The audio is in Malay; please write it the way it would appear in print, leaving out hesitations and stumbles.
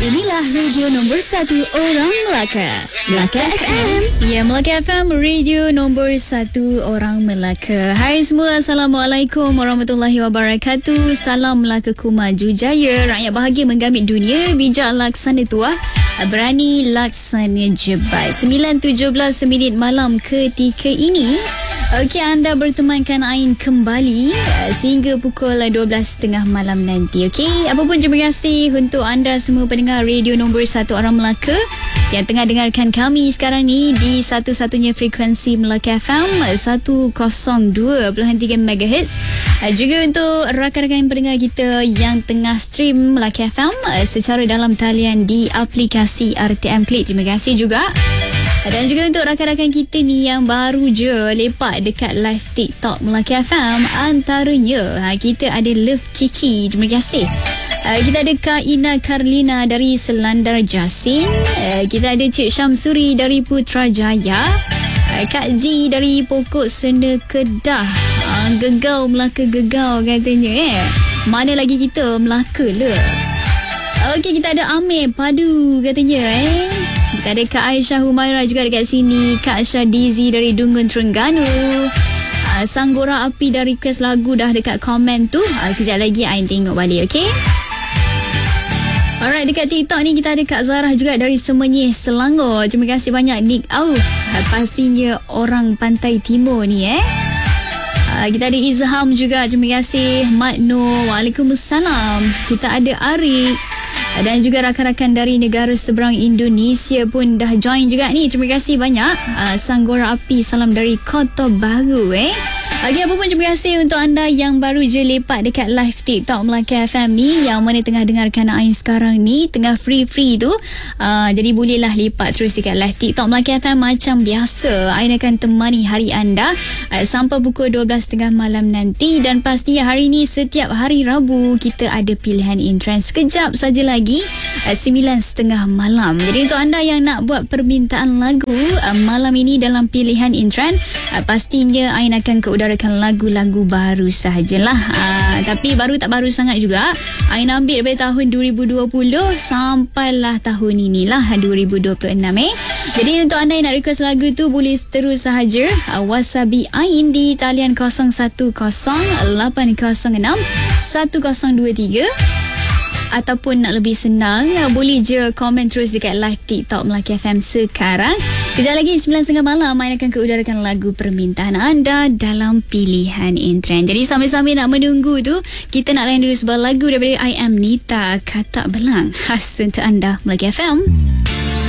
Inilah radio nombor 1 orang Melaka. Melaka FM. Ya, Melaka FM, radio nombor 1 orang Melaka. Hai semua, Assalamualaikum warahmatullahi wabarakatuh. Salam Melakaku maju jaya. Rakyat bahagia menggamit dunia. Bijak laksana tua, berani laksana jebat. 9.17 minit malam ketika ini. Okey, anda bertemankan Ain kembali sehingga pukul 12.30 malam nanti. Okey, apapun terima kasih untuk anda semua pendengar radio nombor 1 orang Melaka yang tengah dengarkan kami sekarang ni di satu-satunya frekuensi Melaka FM 102.3 MHz. Juga untuk rakan-rakan pendengar kita yang tengah stream Melaka FM secara dalam talian di aplikasi RTM Klik. Terima kasih juga. Dan juga untuk rakan-rakan kita ni yang baru je lepak dekat live TikTok Melaka FM, antaranya kita ada Love Kiki, terima kasih. Kita ada Kak Ina Karlina dari Selandar Jasin. Kita ada Cik Syamsuri dari Putrajaya. Kak Ji dari Pokok Sena Kedah. Gegau Melaka gegau katanya. Mana lagi kita Melaka le. Okey, kita ada Amir Padu katanya Kita ada Kak Aisyah Humaira juga dekat sini. Kak Syadizi dari Dungun Terengganu. Sanggora Api dah request lagu dah dekat komen tu. Kejap lagi Ain tengok balik, okey? Alright, dekat TikTok ni kita ada Kak Zarah juga dari Semenyih, Selangor. Terima kasih banyak Nick Auf. Pastinya orang Pantai Timur ni Kita ada Izham juga. Terima kasih Mat Nur. Waalaikumsalam. Kita ada Arik. Dan juga rakan-rakan dari negara seberang Indonesia pun dah join juga ni. Terima kasih banyak. Sanggora Api, salam dari Kota Baru Lagi apa pun terima kasih untuk anda yang baru je lepak dekat live TikTok Melaka FM ni, yang mana tengah dengarkan Ain sekarang ni, tengah free tu. Jadi bolehlah lepak terus dekat live TikTok Melaka FM macam biasa. Ain akan temani hari anda sampai pukul 12.30 malam nanti. Dan pastinya hari ni setiap hari Rabu kita ada pilihan intern. Sekejap saja lagi 9.30 malam. Jadi untuk anda yang nak buat permintaan lagu malam ini dalam pilihan intern, pastinya Ain akan keudarakan lagu-lagu baru sahajalah. Tapi baru tak baru sangat juga. Ain ambil daripada tahun 2020 sampailah tahun inilah 2026 Jadi untuk anda yang nak request lagu tu, boleh terus sahaja WhatsApp Ain di talian 0108061023. Ataupun nak lebih senang, boleh je komen terus dekat live TikTok Melaka FM sekarang. Kejap lagi 9.30 malam Ain akan keudarakan lagu permintaan anda dalam pilihan intern. Jadi sambil-sambil nak menunggu tu, kita nak layan dulu sebuah lagu daripada I Am Nita, Katak Belang, khas untuk anda Melaka FM.